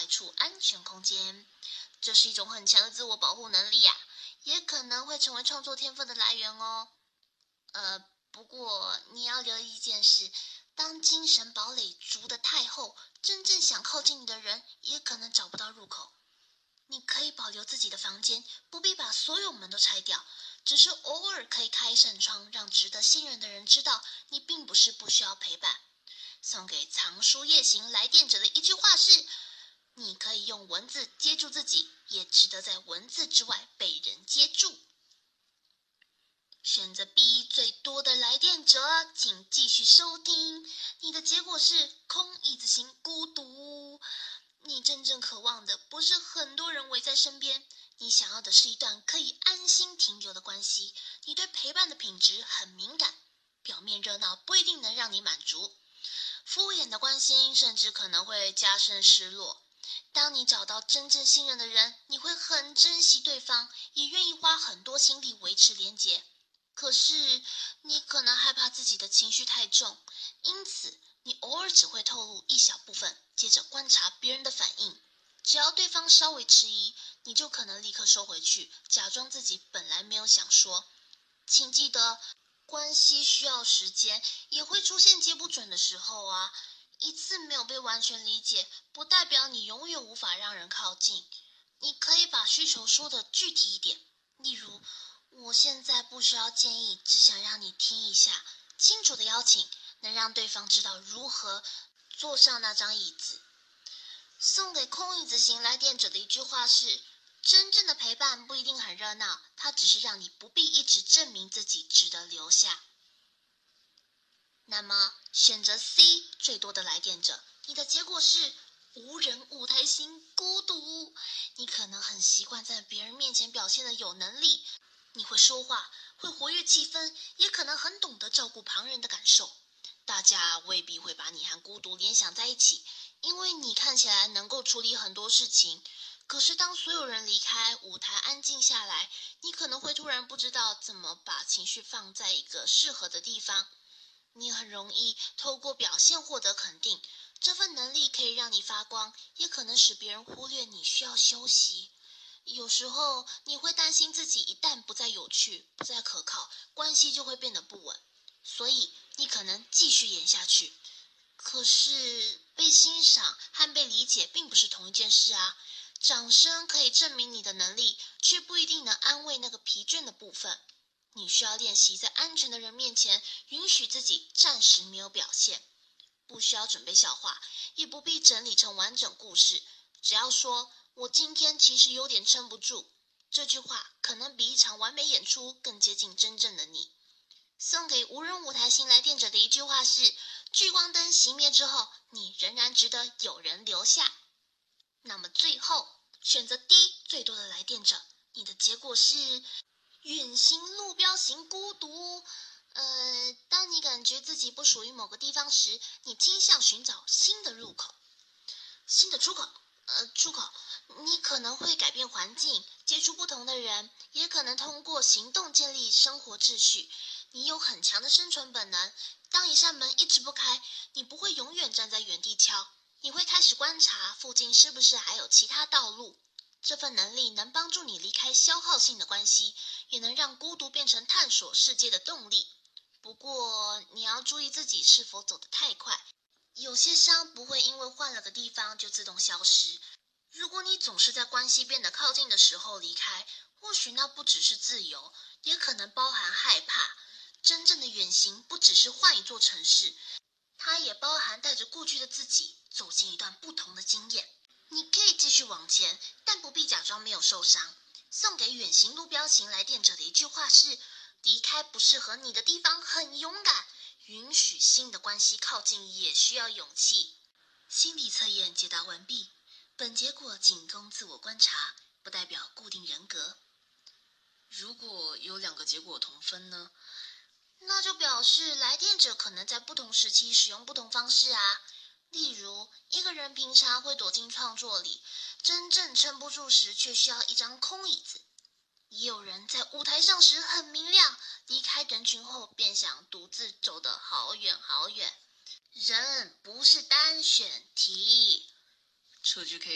出安全空间。这是一种很强的自我保护能力啊，也可能会成为创作天分的来源哦。不过你要留意一件事，当精神堡垒筑得太厚，真正想靠近你的人也可能找不到入口。你可以保留自己的房间，不必把所有门都拆掉，只是偶尔可以开一扇窗，让值得信任的人知道你并不是不需要陪伴。送给藏书夜行来电者的一句话是：你可以用文字接住自己，也值得在文字之外被人接住。选择 B 最多的来电者，请继续收听。你的结果是空椅子型孤独。你真正渴望的不是很多人围在身边，你想要的是一段可以安心停留的关系。你对陪伴的品质很敏感，表面热闹不一定能让你满足，敷衍的关心甚至可能会加深失落。当你找到真正信任的人，你会很珍惜对方，也愿意花很多心力维持连结。可是你可能害怕自己的情绪太重，因此你偶尔只会透露一小部分，接着观察别人的反应。只要对方稍微迟疑，你就可能立刻收回去，假装自己本来没有想说。请记得，关系需要时间，也会出现接不准的时候啊。一次没有被完全理解，不代表你永远无法让人靠近。你可以把需求说得具体一点，例如我现在不需要建议，只想让你听一下。清楚的邀请能让对方知道如何坐上那张椅子。送给空椅子型来电者的一句话是：真正的陪伴不一定很热闹，它只是让你不必一直证明自己值得留下。那么选择 C 最多的来电者，你的结果是无人舞台型孤独。你可能很习惯在别人面前表现的有能力，你会说话，会活跃气氛，也可能很懂得照顾旁人的感受。大家未必会把你和孤独联想在一起，因为你看起来能够处理很多事情。可是当所有人离开，舞台安静下来，你可能会突然不知道怎么把情绪放在一个适合的地方。你很容易透过表现获得肯定，这份能力可以让你发光，也可能使别人忽略你需要休息。有时候你会担心自己一旦不再有趣，不再可靠，关系就会变得不稳，所以你可能继续演下去。可是被欣赏和被理解并不是同一件事啊。掌声可以证明你的能力，却不一定能安慰那个疲倦的部分。你需要练习在安全的人面前允许自己暂时没有表现，不需要准备笑话，也不必整理成完整故事，只要说我今天其实有点撑不住，这句话可能比一场完美演出更接近真正的你。送给无人舞台型来电者的一句话是：聚光灯熄灭之后，你仍然值得有人留下。那么最后选择 D 最多的来电者，你的结果是远行路标型孤独。当你感觉自己不属于某个地方时，你倾向寻找新的入口、新的出口。你可能会改变环境，接触不同的人，也可能通过行动建立生活秩序。你有很强的生存本能，当一扇门一直不开，你不会永远站在原地敲，你会开始观察附近是不是还有其他道路。这份能力能帮助你离开消耗性的关系，也能让孤独变成探索世界的动力。不过你要注意自己是否走得太快，有些伤不会因为换了个地方就自动消失。如果你总是在关系变得靠近的时候离开，或许那不只是自由，也可能包含害怕。真正的远行不只是换一座城市，它也包含带着过去的自己走进一段不同的经验。你可以继续往前，但不必假装没有受伤。送给远行路标型来电者的一句话是：离开不适合你的地方很勇敢，允许新的关系靠近也需要勇气。心理测验解答完毕，本结果仅供自我观察，不代表固定人格。 如果有2个结果同分呢？ 那就表示来电者可能在不同时期使用不同方式啊。例如，一个人平常会躲进创作里，真正撑不住时却需要一张空椅子。也有人在舞台上时很明亮，离开人群后便想独自走得好远好远。人不是单选题。 这句可以